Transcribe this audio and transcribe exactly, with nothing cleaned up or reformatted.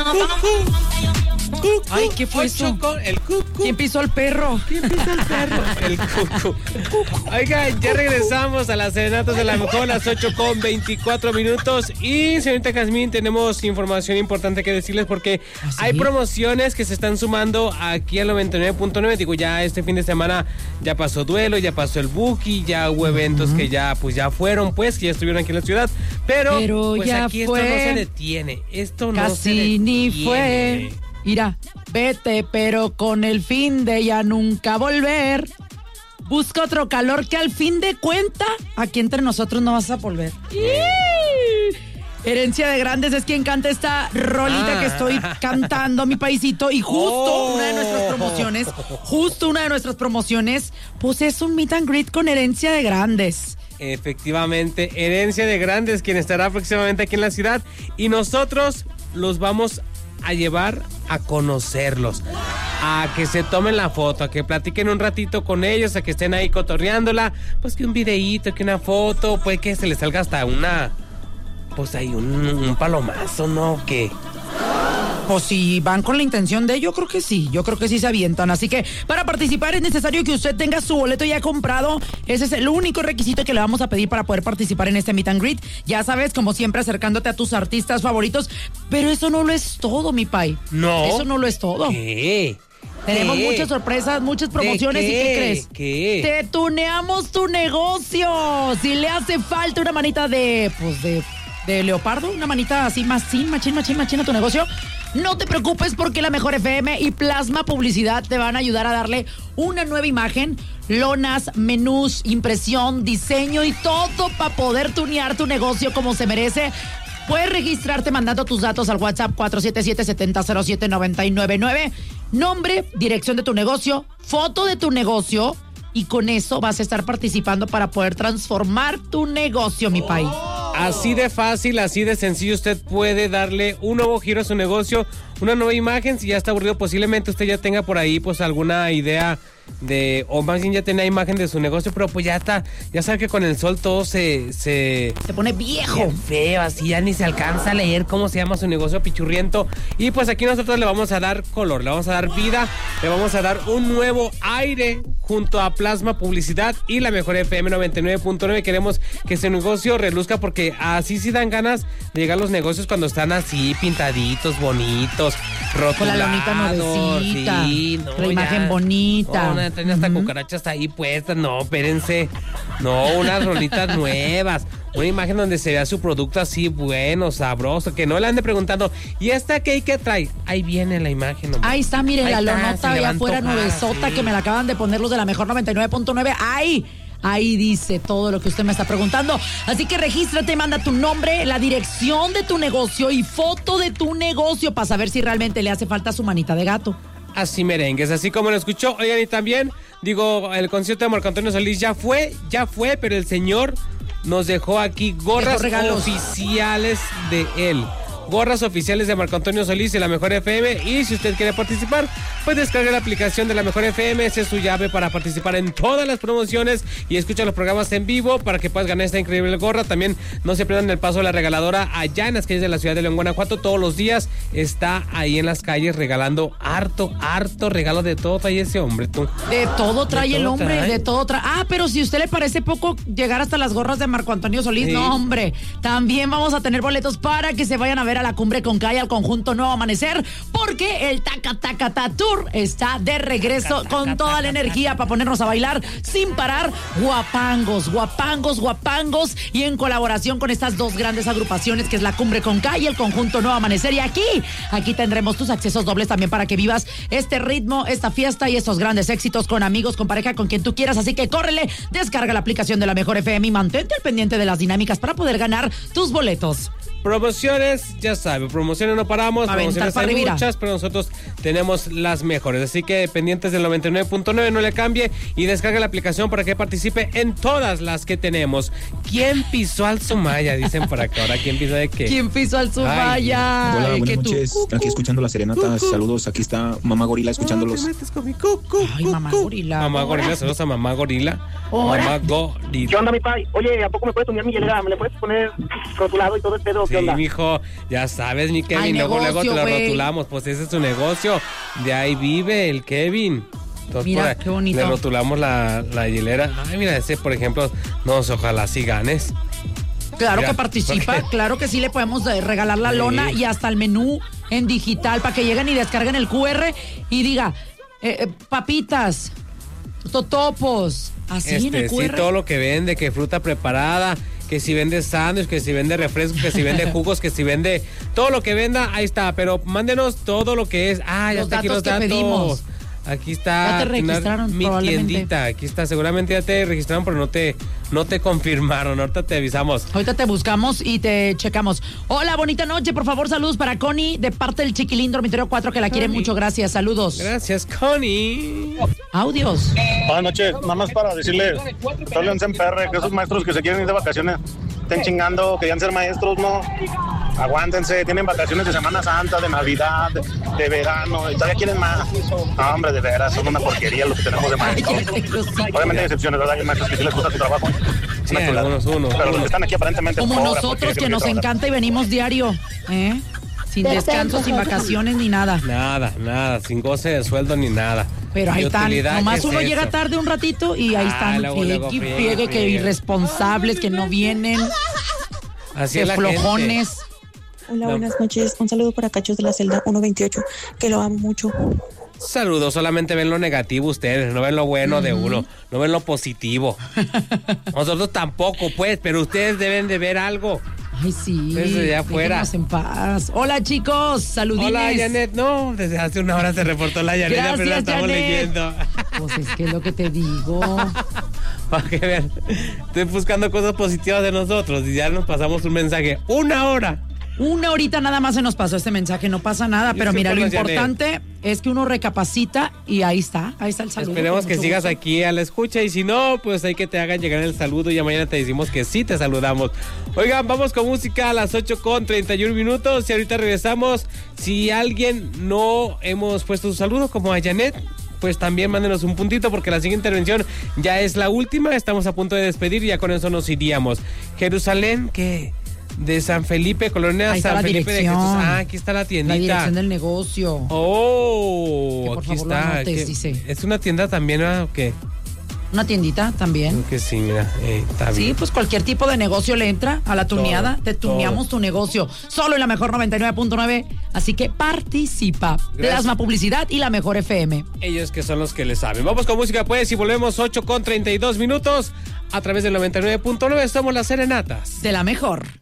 Cucu. Ay, ¿qué fue eso? Con el cucu. ¿Quién pisó el perro? ¿Quién pisó el perro? El cucu. Oigan, ya regresamos a las serenatas de la mejor, las ocho con veinticuatro minutos. Y, señorita Jazmín, tenemos información importante que decirles porque ¿Ah, sí? hay promociones que se están sumando aquí al noventa y nueve punto nueve. Digo, ya este fin de semana ya pasó Duelo, ya pasó el Buki, ya hubo eventos uh-huh. que ya, pues ya fueron, pues, que ya estuvieron aquí en la ciudad. Pero, Pero pues ya aquí fue. esto no se detiene. Esto no Casi se detiene. ni fue. Mira, vete, pero con el fin de ya nunca volver. Busca otro calor que al fin de cuenta aquí entre nosotros no vas a volver. Herencia de Grandes es quien canta esta rolita ah. que estoy cantando, mi paisito. Y justo oh. una de nuestras promociones, justo una de nuestras promociones, pues es un meet and greet con Herencia de Grandes. Efectivamente, Herencia de Grandes, quien estará próximamente aquí en la ciudad. Y nosotros los vamos a llevar a conocerlos, a que se tomen la foto, a que platiquen un ratito con ellos, a que estén ahí cotorreándola, pues que un videíto, que una foto, pues que se les salga hasta una, pues ahí un, un palomazo, ¿no? ¿Qué? Pues si van con la intención de, yo creo que sí, yo creo que sí se avientan. Así que para participar es necesario que usted tenga su boleto ya comprado. Ese es el único requisito que le vamos a pedir para poder participar en este meet and greet. Ya sabes, como siempre, acercándote a tus artistas favoritos. Pero eso no lo es todo, mi pai. No. Eso no lo es todo. ¿Qué? Tenemos ¿Qué? muchas sorpresas, muchas promociones. ¿Qué? ¿Y qué crees? ¿Qué? Te tuneamos tu negocio. Si le hace falta una manita de, pues de, de leopardo, una manita así más sin, machín, machín, machín a tu negocio, no te preocupes porque la Mejor F M y Plasma Publicidad te van a ayudar a darle una nueva imagen, lonas, menús, impresión, diseño y todo para poder tunear tu negocio como se merece. Puedes registrarte mandando tus datos al WhatsApp cuatro siete siete, siete cero cero siete, nueve nueve nueve. Nombre, dirección de tu negocio, foto de tu negocio y con eso vas a estar participando para poder transformar tu negocio, mi país. Así de fácil, así de sencillo, usted puede darle un nuevo giro a su negocio, una nueva imagen. Si ya está aburrido, posiblemente usted ya tenga por ahí pues alguna idea de, o más bien ya tenía imagen de su negocio, pero pues ya está, ya sabe que con el sol todo se... Se, se pone viejo. Feo, así ya ni se alcanza a leer cómo se llama su negocio pichurriento. Y pues aquí nosotros le vamos a dar color, le vamos a dar vida, le vamos a dar un nuevo aire junto a Plasma Publicidad y la Mejor F M noventa y nueve punto nueve. Queremos que su negocio reluzca porque así sí dan ganas de llegar a los negocios cuando están así pintaditos, bonitos, rotulados. Con la lonita nuevecita, sí, no, la imagen ya, bonita. No, traen hasta uh-huh. cucarachas ahí puestas, no, espérense. No, unas rolitas nuevas. Una imagen donde se vea su producto así bueno, sabroso, que no le ande preguntando, ¿y esta qué, qué trae? Ahí viene la imagen. Hombre. Ahí está, mire, ahí la está, lonota allá afuera nuevesota sí. que me la acaban de poner los de la Mejor noventa y nueve punto nueve. ¡Ay! Ahí dice todo lo que usted me está preguntando. Así que regístrate, manda tu nombre, la dirección de tu negocio y foto de tu negocio para saber si realmente le hace falta su manita de gato. Así merengues, así como lo escuchó. Oigan, y también, digo, el concierto de Marco Antonio Solís ya fue, ya fue, pero el señor nos dejó aquí gorras oficiales de él. Gorras oficiales de Marco Antonio Solís y la Mejor F M. Y si usted quiere participar, pues descargue la aplicación de la Mejor F M. Esa es su llave para participar en todas las promociones y escucha los programas en vivo para que puedas ganar esta increíble gorra. También no se pierdan el paso de la regaladora allá en las calles de la ciudad de León, Guanajuato. Todos los días está ahí en las calles regalando harto, harto regalo. De todo trae ese hombre, tú. De todo trae de el todo hombre, trae. de todo trae. Ah, pero si a usted le parece poco llegar hasta las gorras de Marco Antonio Solís, sí. no, hombre. También vamos a tener boletos para que se vayan a ver a la Cumbre con Calle, al conjunto Nuevo Amanecer, porque el Taca Taca Ta Tour está de regreso taca, con taca, toda taca, la energía taca, para ponernos a bailar sin parar. Guapangos, guapangos, guapangos, y en colaboración con estas dos grandes agrupaciones que es la Cumbre con Calle y el conjunto Nuevo Amanecer. Y aquí, aquí tendremos tus accesos dobles también para que vivas este ritmo, esta fiesta y estos grandes éxitos con amigos, con pareja, con quien tú quieras. Así que córrele, descarga la aplicación de la Mejor F M y mantente al pendiente de las dinámicas para poder ganar tus boletos. Promociones, ya sabe, promociones no paramos, a promociones hay rivira. muchas, pero nosotros tenemos las mejores. Así que pendientes del noventa y nueve punto nueve, no le cambie y descargue la aplicación para que participe en todas las que tenemos. ¿Quién pisó al Sumaya? Dicen por acá. Ahora, ¿quién pisó de qué? ¿Quién pisó al Sumaya? Hola, buenas noches. Tú? Aquí escuchando las serenatas. Cucu. Saludos, aquí está Mamá Gorila escuchándolos. Ay, Mamá Gorila. Mamá Gorila, saludos a Mamá Gorila. Hola. Mamá Gorila. ¿Qué onda, mi pai? Oye, ¿a poco me puedes tunear mi hielera? ¿Me le puedes poner rotulado y todo el pedo ¿qué onda? Sí, mijo, ya sabes, mi Kevin, Ay, luego, negocio, luego te lo güey. rotulamos, pues ese es su negocio, de ahí vive el Kevin. Entonces, Mira, por ahí qué bonito. Le rotulamos la, la hielera. Ay, mira, ese, por ejemplo, no, ojalá sí ganes. Claro Mira, que participa, porque- claro que sí le podemos eh, regalar la Sí. lona y hasta el menú en digital para que lleguen y descarguen el cu erre y diga, eh, eh, papitas, totopos, así en Este, el cu sí, erre. todo lo que vende, que fruta preparada, que si vende sándwich, que si vende refrescos, que si vende jugos, que si vende todo lo que venda, ahí está. Pero mándenos todo lo que es. Ah, ya Los está aquí datos los que datos. pedimos. Aquí está. Ya te una- registraron, mi probablemente. tiendita. Aquí está. Seguramente ya te registraron, pero no te, no te confirmaron. Ahorita te avisamos. Ahorita te buscamos y te checamos. Hola, bonita noche. Por favor, saludos para Connie de parte del Chiquilín Dormitorio cuatro, que la quiere Connie. mucho. Gracias. Saludos. Gracias, Connie. Audios. Buenas noches, nada más para decirle, tólense en perre, que esos maestros que se quieren ir de vacaciones estén chingando, querían ser maestros, no. Aguántense, tienen vacaciones de Semana Santa, de Navidad, de, de verano, y todavía quieren más. No, hombre, de veras, son una porquería lo que tenemos de maestros. Obviamente hay excepciones, ¿verdad? Hay maestros que sí les gusta su trabajo. Sí, Una chulada. algunos, uno, Pero los uno. que están aquí aparentemente Como cobran nosotros, porque que tienen nos trabajar. encanta y venimos diario. ¿eh? Sin descanso, sin vacaciones ni nada. Nada, nada, sin goce de sueldo ni nada. Pero ahí ¿Y están. utilidad qué Nomás es uno eso? llega tarde un ratito y ahí Ah, están. luego, luego, Friegue, friegue, friegue, que friegue. irresponsables, que no vienen, Así que es la gente. flojones. Hola, No. buenas noches. Un saludo para Cachos de la Celda ciento veintiocho, que lo amo mucho. Saludos, solamente ven lo negativo ustedes, no ven lo bueno de uno, no ven lo positivo. Nosotros tampoco, pues, pero ustedes deben de ver algo. Ay, sí. Desde allá afuera. Déjenos en paz. Hola, chicos. Saludines. Hola, Janet. No, desde hace una hora se reportó la Janet, Gracias, pero la estamos Janet. leyendo. Pues es que es lo que te digo. Para que vean, estoy buscando cosas positivas de nosotros y ya nos pasamos un mensaje. Una hora. Una horita nada más se nos pasó este mensaje, no pasa nada, Yo pero estoy mira, con lo los Janet. importante es que uno recapacita y ahí está, ahí está el saludo. Esperemos con que mucho sigas gusto. aquí a la escucha y si no, pues hay que te hagan llegar el saludo y ya mañana te decimos que sí te saludamos. Oigan, vamos con música a las ocho con treinta y un minutos y ahorita regresamos. Si alguien no hemos puesto su saludo como a Janet, pues también mándenos un puntito porque la siguiente intervención ya es la última. Estamos a punto de despedir y ya con eso nos iríamos. Jerusalén, ¿qué? De San Felipe, Colonia Ahí está San la Felipe de dirección. Jesús. Ah, aquí está la tiendita. La dirección del negocio. Oh, Que por aquí favor lo está. anotes, ¿Qué? dice. ¿Es una tienda también o qué? Una tiendita también. Creo que sí, mira, eh, está Sí, bien. pues cualquier tipo de negocio le entra a la tuneada. Todo, Te tuneamos tu negocio. Solo en la mejor noventa y nueve punto nueve. Así que participa. Le das Gracias. más publicidad y la mejor F M. Ellos que son los que le saben. Vamos con música pues y volvemos ocho con treinta y dos minutos a través del noventa y nueve punto nueve. Somos las Serenatas. De la mejor.